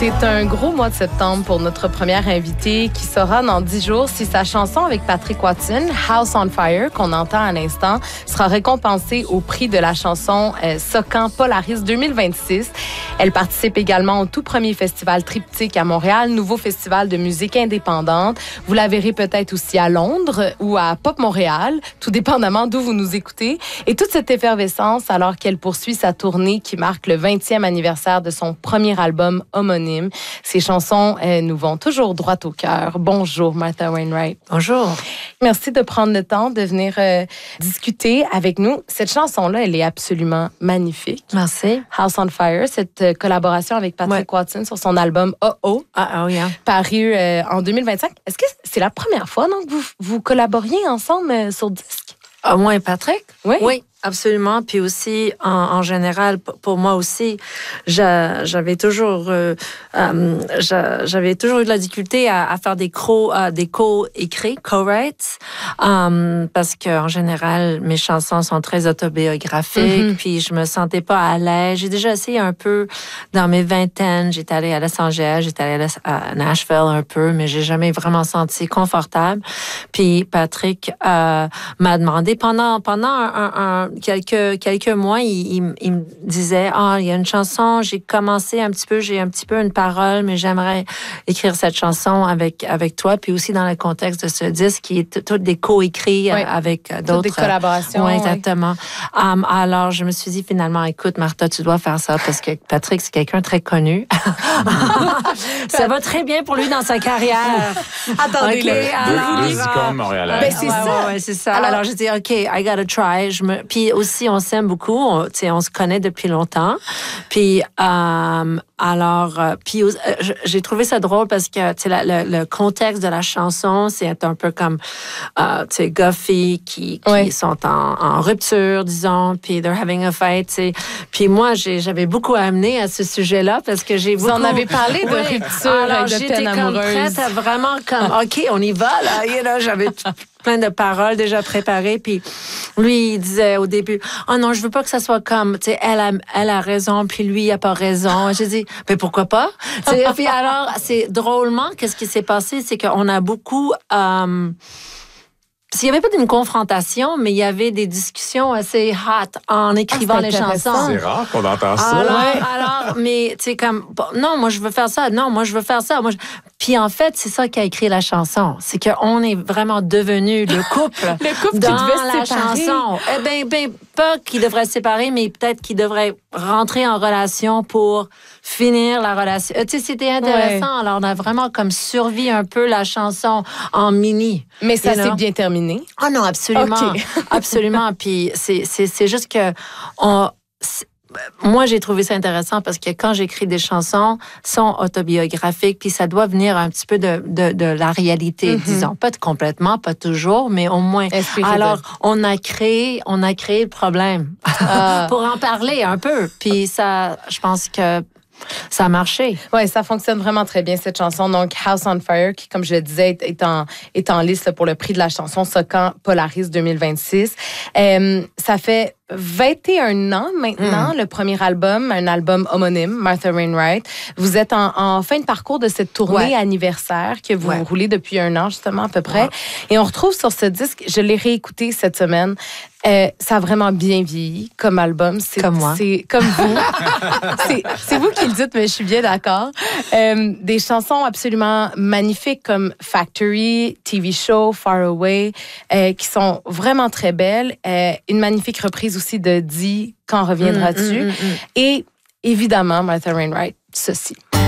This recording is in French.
C'est un gros mois de septembre pour notre première invitée qui saura dans 10 jours si sa chanson avec Patrick Watson, House on Fire, qu'on entend à l'instant, sera récompensée au prix de la chanson Socan Polaris 2026. Elle participe également au tout premier festival Triptyque à Montréal, nouveau festival de musique indépendante. Vous la verrez peut-être aussi à Londres ou à Pop Montréal, tout dépendamment d'où vous nous écoutez. Et toute cette effervescence alors qu'elle poursuit sa tournée qui marque le 20e anniversaire de son premier album homonyme. Ces chansons nous vont toujours droit au cœur. Bonjour, Martha Wainwright. Bonjour. Merci de prendre le temps de venir discuter avec nous. Cette chanson-là, elle est absolument magnifique. Merci. House on Fire, cette collaboration avec Patrick Watson sur son album Oh, yeah. paru en 2025. Est-ce que c'est la première fois donc, que vous collaboriez ensemble sur disque? Moi et Patrick? Oui. Absolument. Puis aussi, en général, pour moi aussi, j'avais toujours eu de la difficulté à faire des co-écrits, co-writes, parce qu'en général, mes chansons sont très autobiographiques, puis je me sentais pas à l'aise. J'ai déjà essayé un peu dans mes vingtaines. J'étais allée à Los Angeles, j'étais allée à Nashville un peu, mais j'ai jamais vraiment senti confortable. Puis Patrick m'a demandé pendant quelques mois, il me disait il y a une chanson, j'ai un petit peu une parole, mais j'aimerais écrire cette chanson avec toi, puis aussi dans le contexte de ce disque qui est tout des co-écrits avec d'autres. Toutes des collaborations. Oui, exactement. Alors, je me suis dit finalement, écoute, Martha, tu dois faire ça parce que Patrick, c'est quelqu'un de très connu. Ça va très bien pour lui dans sa carrière. Attendez, deux icônes montréalaises. Ben, c'est ça. Ouais, c'est ça. Alors, j'ai dit, OK, I gotta try. Puis aussi, on s'aime beaucoup. On se connaît depuis longtemps. Puis, j'ai trouvé ça drôle parce que, le contexte de la chanson, c'est un peu comme, Goffy qui sont en rupture, disons, puis they're having a fight, Puis moi, j'avais beaucoup à amener à ce sujet-là parce que Vous en avez parlé de rupture alors, et de peine amoureuse. J'étais comme prête à vraiment OK, on y va, là. J'avais plein de paroles déjà préparées. Puis lui, il disait au début, non, je veux pas que ça soit comme, elle a raison, puis lui, il a pas raison. J'ai dit, mais pourquoi pas? Puis alors, c'est drôlement, qu'est-ce qui s'est passé, c'est qu'on a beaucoup... S'il n'y avait pas d'une confrontation, mais il y avait des discussions assez hot en écrivant les chansons. C'est rare qu'on entend ça. Alors, mais tu sais, comme, non, moi, je veux faire ça. Non, moi, je veux faire ça. Puis en fait, c'est ça qui a écrit la chanson. C'est qu'on est vraiment devenu le couple, dans qui devait la séparer. chanson. Pas qui devrait se séparer, mais peut-être qui devrait rentrer en relation pour finir la relation. Tu sais, c'était intéressant. Ouais. Alors, on a vraiment comme survécu un peu la chanson en mini. Mais ça s'est bien terminé. Ah non, absolument. Okay. Absolument. Puis c'est juste que moi, j'ai trouvé ça intéressant parce que quand j'écris des chansons, sont autobiographiques, puis ça doit venir un petit peu de la réalité, disons. Pas complètement, pas toujours, mais au moins. Alors, on a créé le problème pour en parler un peu. Puis ça, je pense que ça a marché. Oui, ça fonctionne vraiment très bien, cette chanson. Donc, House on Fire, qui, comme je le disais, est en liste pour le prix de la chanson Socan Polaris 2026. Ça fait 21 ans maintenant, le premier album, un album homonyme, Martha Wainwright. Vous êtes en fin de parcours de cette tournée anniversaire que vous roulez depuis 1 an, justement, à peu près. Ouais. Et on retrouve sur ce disque, je l'ai réécouté cette semaine, ça a vraiment bien vieilli comme album. Comme moi. C'est comme vous. c'est vous qui le dites, mais je suis bien d'accord. Des chansons absolument magnifiques comme Factory, TV Show, Far Away, qui sont vraiment très belles. Une magnifique reprise aussi de Dis, Quand reviendras-tu? Et évidemment, Martha Wainwright, ceci.